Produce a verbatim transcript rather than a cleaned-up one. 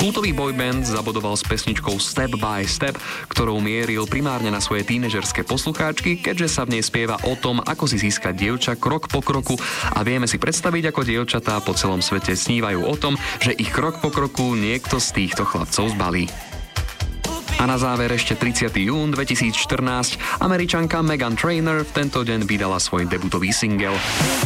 Kultový boyband zabodoval s pesničkou Step by Step, ktorou mieril primárne na svoje tínežerské poslucháčky, keďže sa v nej spieva o tom, ako si získať dievča krok po kroku a vieme si predstaviť, ako dievčatá po celom svete snívajú o tom, že ich krok po kroku niekto z týchto chlapcov zbalí. A na záver ešte tridsiateho júna dvetisícštrnásť Američanka Meghan Trainor v tento deň vydala svoj debutový single.